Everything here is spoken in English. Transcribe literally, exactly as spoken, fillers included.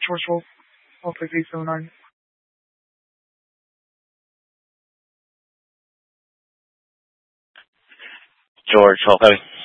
George Wolf, Wolf eight seven nine. George, Wolf Heavy.